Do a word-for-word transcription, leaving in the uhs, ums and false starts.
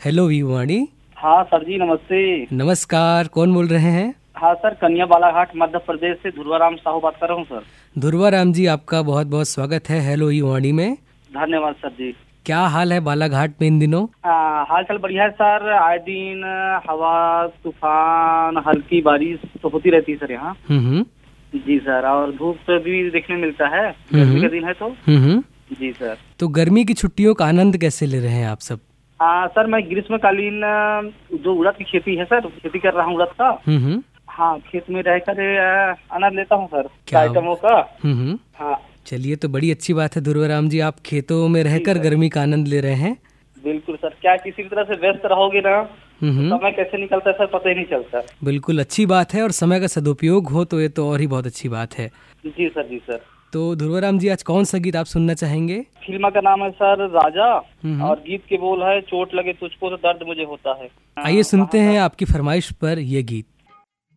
Hello वीवाणी। हाँ sir जी, नमस्ते। नमस्कार, कौन बोल रहे हैं? हाँ सर, कन्या बालाघाट मध्य प्रदेश से ध्रुवाराम साहू बात कर रहा हूँ सर। ध्रुवाराम जी, आपका बहुत बहुत स्वागत है हेलो वीवाणी में। धन्यवाद सर जी। क्या हाल है बालाघाट में इन दिनों? हाल चाल बढ़िया है सर। आए दिन हवा तूफान हल्की बारिश तो होती रहती है सर यहाँ। हम्म जी सर, और धूप भी देखने मिलता है, गर्मी का दिन है तो। हम्म जी सर। तो गर्मी की छुट्टियों का आनंद कैसे ले रहे हैं आप सब? आ, सर मैं ग्रीष्मकालीन जो उड़द की खेती है सर, खेती कर रहा हूँ उड़द का। हम्म हाँ, खेत में रहकर आनंद लेता हूँ सर क्या आइटमों का। हम्म हाँ चलिए, तो बड़ी अच्छी बात है ध्रुवाराम जी, आप खेतों में रहकर गर्मी का आनंद ले रहे हैं। बिल्कुल सर, क्या किसी भी तरह से व्यस्त रहोगे ना, हम्म समय कैसे निकलता है सर पता ही नहीं चलता। बिल्कुल अच्छी बात है, और समय का सदुपयोग हो तो ये तो और ही बहुत अच्छी बात है। जी सर, जी सर। तो ध्रुवाराम जी, आज कौन सा गीत आप सुनना चाहेंगे? फिल्म का नाम है सर राजा, हम्म। और गीत के बोल है चोट लगे तुझको तो दर्द मुझे होता है। आइए सुनते हैं आपकी फरमाइश पर ये गीत।